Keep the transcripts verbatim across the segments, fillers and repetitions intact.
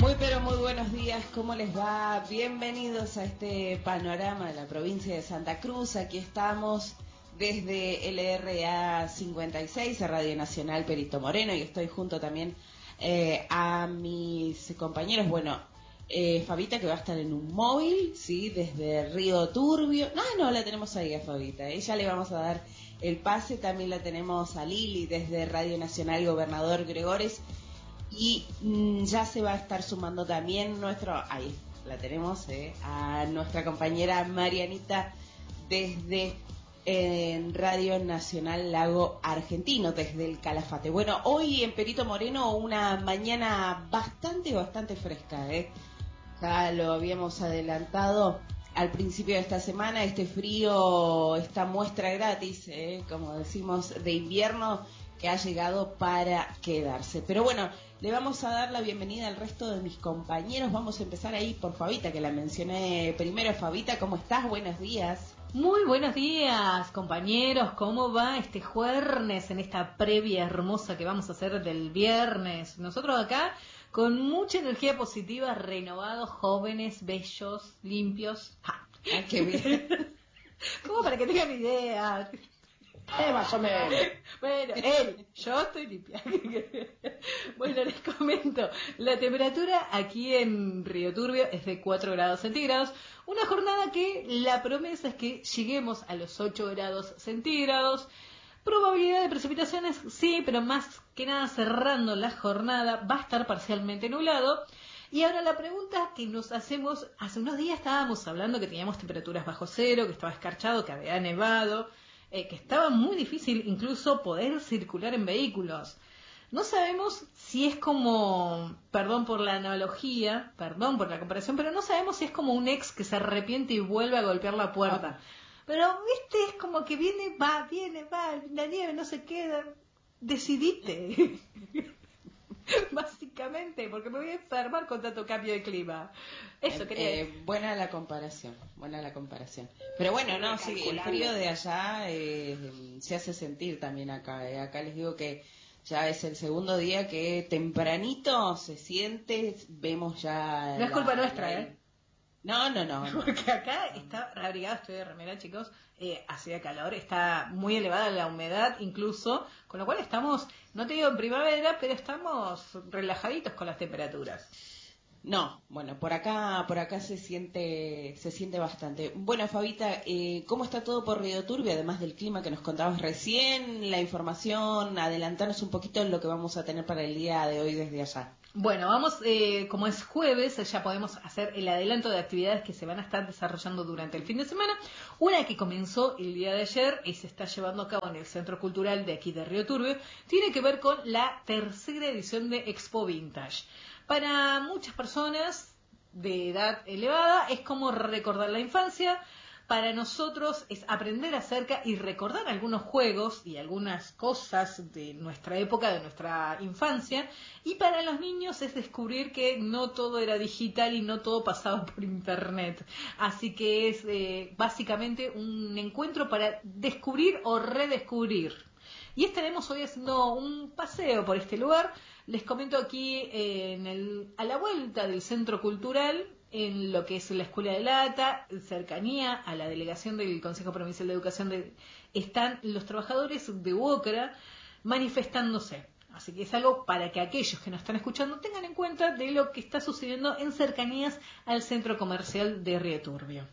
Muy pero muy buenos días, ¿cómo les va? Bienvenidos a este panorama de la provincia de Santa Cruz. Aquí estamos desde L R A cincuenta y seis, Radio Nacional Perito Moreno, y estoy junto también eh, a mis compañeros, bueno, eh, Fabita, que va a estar en un móvil, sí, desde Río Turbio. No, no, la tenemos ahí a Fabita, ¿eh? Ya le vamos a dar el pase. También la tenemos a Lili desde Radio Nacional Gobernador Gregores. Y mmm, ya se va a estar sumando también nuestro, ahí la tenemos, eh, a nuestra compañera Marianita desde eh, Radio Nacional Lago Argentino, desde el Calafate. Bueno, hoy en Perito Moreno una mañana bastante, bastante fresca, eh. Ya lo habíamos adelantado al principio de esta semana. Este frío, esta muestra gratis, eh, como decimos, de invierno, que ha llegado para quedarse. Pero bueno, le vamos a dar la bienvenida al resto de mis compañeros. Vamos a empezar ahí por Fabita, que la mencioné primero. Fabita, ¿cómo estás? Buenos días. Muy buenos días, compañeros. ¿Cómo va este jueves en esta previa hermosa que vamos a hacer del viernes? Nosotros acá con mucha energía positiva, renovados, jóvenes, bellos, limpios. ¡Ja! Ah, qué bien. ¿Cómo para que tengan idea? Eh, más o menos. Bueno, él, yo estoy limpia. Bueno, les comento. La temperatura aquí en Río Turbio es de cuatro grados centígrados. Una jornada que la promesa es que lleguemos a los ocho grados centígrados. Probabilidad de precipitaciones, sí, pero más que nada cerrando la jornada va a estar parcialmente nublado. Y ahora la pregunta que nos hacemos, hace unos días estábamos hablando que teníamos temperaturas bajo cero, que estaba escarchado, que había nevado, eh, que estaba muy difícil incluso poder circular en vehículos. No sabemos si es como, perdón por la analogía, perdón por la comparación, pero no sabemos si es como un ex que se arrepiente y vuelve a golpear la puerta. Pero, viste, es como que viene, va, viene, va, la nieve no se queda. Decidite. Básicamente, porque me voy a enfermar con tanto cambio de clima. Eso eh, quería eh, decir. Buena la comparación, buena la comparación. Pero bueno, no, sí, el frío de allá eh, se hace sentir también acá. Eh. Acá les digo que ya es el segundo día que tempranito se siente, vemos ya... No es la, culpa nuestra, la, ¿eh? No, no, no, no. Porque acá está reabrigado, estoy de remera, chicos, eh, hacía calor, está muy elevada la humedad incluso, con lo cual estamos, no te digo en primavera, pero estamos relajaditos con las temperaturas. No, bueno, por acá, por acá se siente, se siente bastante. Bueno, Fabita, eh, ¿cómo está todo por Río Turbio, además del clima que nos contabas recién, la información, adelantarnos un poquito en lo que vamos a tener para el día de hoy desde allá? Bueno, vamos, eh, como es jueves, ya podemos hacer el adelanto de actividades que se van a estar desarrollando durante el fin de semana. Una que comenzó el día de ayer y se está llevando a cabo en el Centro Cultural de aquí de Río Turbio, tiene que ver con la tercera edición de Expo Vintage. Para muchas personas de edad elevada es como recordar la infancia. Para nosotros es aprender acerca y recordar algunos juegos y algunas cosas de nuestra época, de nuestra infancia. Y para los niños es descubrir que no todo era digital y no todo pasaba por internet. Así que es eh, básicamente un encuentro para descubrir o redescubrir. Y estaremos hoy haciendo un paseo por este lugar. Les comento aquí eh, en el, a la vuelta del Centro Cultural, en lo que es la Escuela de Lata, cercanía a la delegación del Consejo Provincial de Educación, de, están los trabajadores de UOCRA manifestándose. Así que es algo para que aquellos que nos están escuchando tengan en cuenta de lo que está sucediendo en cercanías al Centro Comercial de Río Turbio.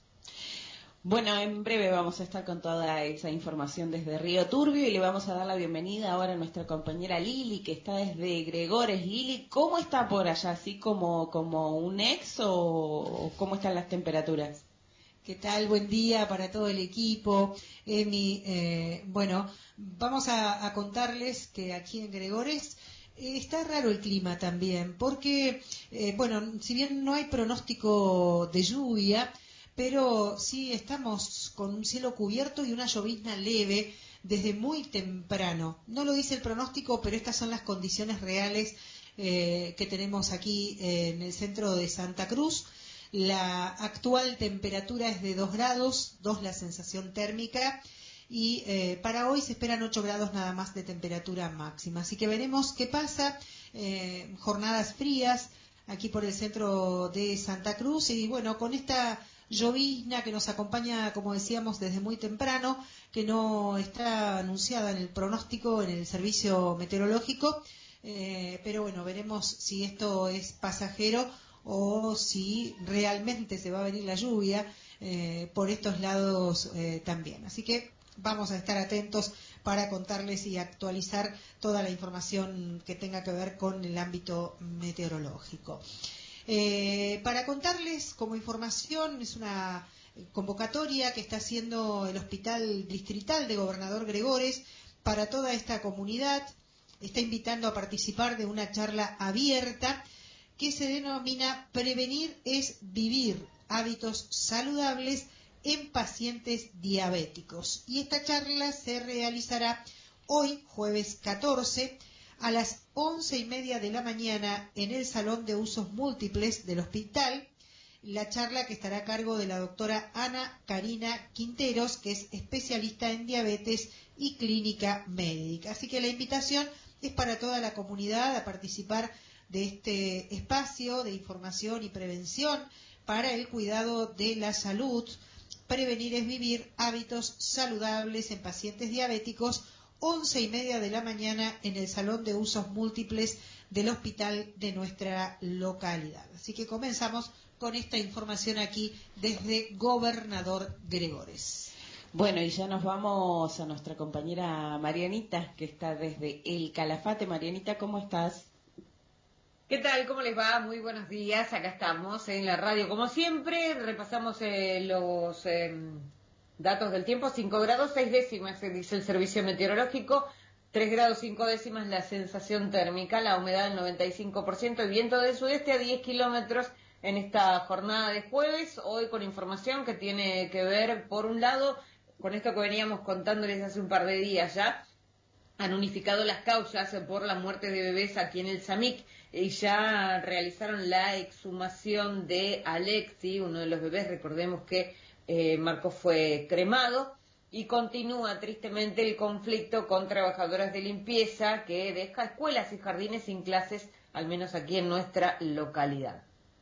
Bueno, en breve vamos a estar con toda esa información desde Río Turbio y le vamos a dar la bienvenida ahora a nuestra compañera Lili, que está desde Gregores. Lili, ¿cómo está por allá? ¿Así como, como un ex o, o cómo están las temperaturas? ¿Qué tal? Buen día para todo el equipo. Emi, eh, bueno, vamos a, a contarles que aquí en Gregores eh, está raro el clima también, porque, eh, bueno, si bien no hay pronóstico de lluvia, pero sí estamos con un cielo cubierto y una llovizna leve desde muy temprano. No lo dice el pronóstico, pero estas son las condiciones reales eh, que tenemos aquí eh, en el centro de Santa Cruz. La actual temperatura es de dos grados, dos la sensación térmica, y eh, para hoy se esperan ocho grados nada más de temperatura máxima. Así que veremos qué pasa, eh, jornadas frías. aquí por el centro de Santa Cruz. Y bueno, con esta llovizna que nos acompaña, como decíamos, desde muy temprano, que no está anunciada en el pronóstico, en el servicio meteorológico, eh, pero bueno, veremos si esto es pasajero o si realmente se va a venir la lluvia eh, por estos lados eh, también. Así que vamos a estar atentos para contarles y actualizar toda la información que tenga que ver con el ámbito meteorológico. Eh, para contarles como información, es una convocatoria que está haciendo el Hospital Distrital de Gobernador Gregores para toda esta comunidad. Está invitando a participar de una charla abierta que se denomina Prevenir es Vivir, hábitos saludables en pacientes diabéticos. Y esta charla se realizará hoy, jueves catorce, a las once y media de la mañana en el Salón de Usos Múltiples del hospital. La charla que estará a cargo de la doctora Ana Karina Quinteros, que es especialista en diabetes y clínica médica. Así que la invitación es para toda la comunidad a participar de este espacio de información y prevención para el cuidado de la salud. Prevenir es vivir, hábitos saludables en pacientes diabéticos, once y media de la mañana en el Salón de Usos Múltiples del hospital de nuestra localidad. Así que comenzamos con esta información aquí desde Gobernador Gregores. Bueno, y ya nos vamos a nuestra compañera Marianita, que está desde El Calafate. Marianita, ¿cómo estás? ¿Qué tal? ¿Cómo les va? Muy buenos días. Acá estamos en la radio. Como siempre, repasamos eh, los eh, datos del tiempo. cinco grados seis décimas, dice el servicio meteorológico. tres grados cinco décimas la sensación térmica. La humedad del noventa y cinco por ciento. El viento del sudeste a diez kilómetros en esta jornada de jueves. Hoy con información que tiene que ver, por un lado, con esto que veníamos contándoles hace un par de días ya. Han unificado las causas por la muerte de bebés aquí en el SAMIC y ya realizaron la exhumación de Alexi, uno de los bebés. Recordemos que eh, Marco fue cremado, y continúa tristemente el conflicto con trabajadoras de limpieza que deja escuelas y jardines sin clases, al menos aquí en nuestra localidad.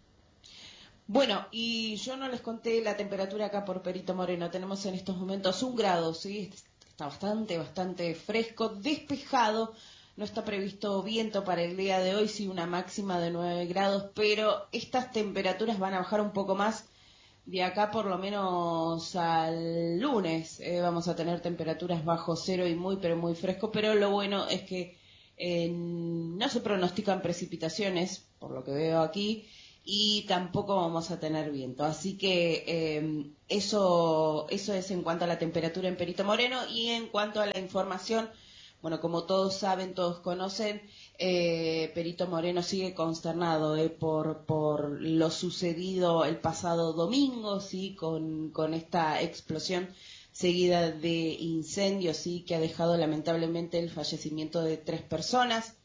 Bueno, y yo no les conté la temperatura acá por Perito Moreno. Tenemos en estos momentos un grado, ¿sí? Está bastante, bastante fresco, despejado. No está previsto viento para el día de hoy, sí una máxima de nueve grados, pero estas temperaturas van a bajar un poco más de acá por lo menos al lunes. Eh, vamos a tener temperaturas bajo cero y muy, pero muy fresco, pero lo bueno es que eh, no se pronostican precipitaciones, por lo que veo aquí, y tampoco vamos a tener viento. Así que eh, eso, eso es en cuanto a la temperatura en Perito Moreno. Y en cuanto a la información, bueno, como todos saben, todos conocen, eh, Perito Moreno sigue consternado eh, por, por lo sucedido el pasado domingo, sí, con, con esta explosión seguida de incendios, sí, que ha dejado lamentablemente el fallecimiento de tres personas.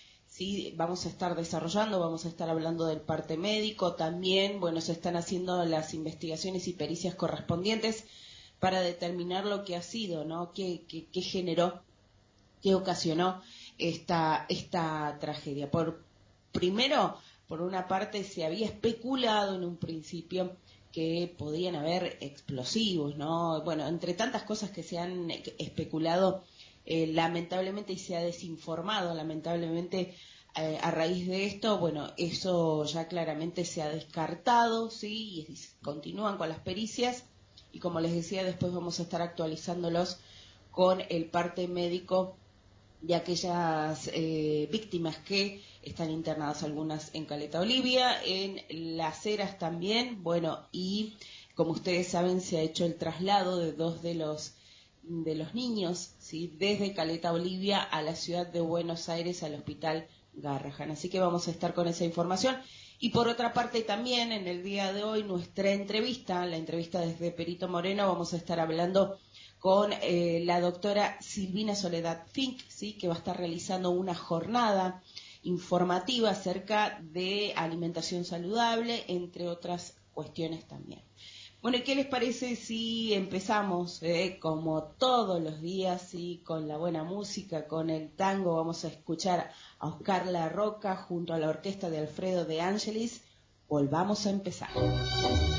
Sí, vamos a estar desarrollando, vamos a estar hablando del parte médico también. Bueno, se están haciendo las investigaciones y pericias correspondientes para determinar lo que ha sido, ¿no? Qué, qué, qué generó, qué ocasionó esta, esta tragedia. Por, primero, por una parte, se había especulado en un principio que podían haber explosivos, ¿no? Bueno, entre tantas cosas que se han especulado, Eh, lamentablemente, y se ha desinformado lamentablemente eh, a raíz de esto, bueno, eso ya claramente se ha descartado, sí, y continúan con las pericias, y como les decía, después vamos a estar actualizándolos con el parte médico de aquellas eh, víctimas que están internadas, algunas en Caleta Olivia, en Las Heras también. Bueno, y como ustedes saben, se ha hecho el traslado de dos de los de los niños, ¿sí?, desde Caleta Olivia a la ciudad de Buenos Aires, al hospital Garrahan. Así que vamos a estar con esa información. Y por otra parte también en el día de hoy nuestra entrevista, la entrevista desde Perito Moreno, vamos a estar hablando con eh, la doctora Silvina Soledad Fink, ¿sí?, que va a estar realizando una jornada informativa acerca de alimentación saludable, entre otras cuestiones también. Bueno, ¿qué les parece si empezamos eh, como todos los días y con la buena música, con el tango? Vamos a escuchar a Oscar La Roca junto a la orquesta de Alfredo De Angelis. Volvamos a empezar.